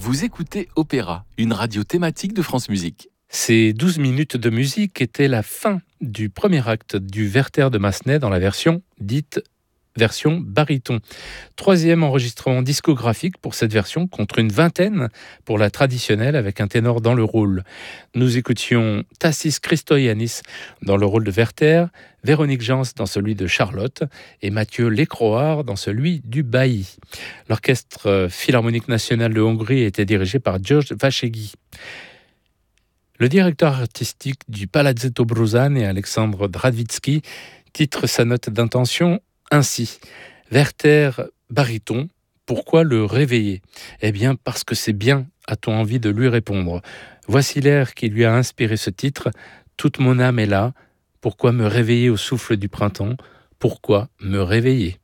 Vous écoutez Opéra, une radio thématique de France Musique. Ces 12 minutes de musique étaient la fin du premier acte du Werther de Massenet dans la version dite version baryton. Troisième enregistrement discographique pour cette version, contre une vingtaine pour la traditionnelle avec un ténor dans le rôle. Nous écoutions Tassis Christoyanis dans le rôle de Werther, Véronique Jans dans celui de Charlotte et Mathieu Lécroard dans celui du bailli. L'Orchestre Philharmonique National de Hongrie était dirigé par George Vachegui. Le directeur artistique du Palazzetto Bruzane, Alexandre Dravitsky, titre sa note d'intention ainsi: Werther baryton, pourquoi le réveiller? Eh bien, parce que c'est bien, a-t-on envie de lui répondre. Voici l'air qui lui a inspiré ce titre. Toute mon âme est là. Pourquoi me réveiller au souffle du printemps? Pourquoi me réveiller?